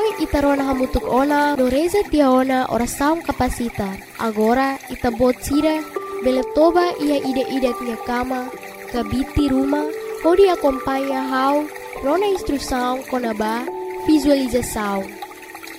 itarona hamutuk ona do reza tiaona oração capacita. Agora itabot sira beletoba ia ide-ide minha cama, gabiti rumah, pode acompanhar how rona instrução conaba visualização.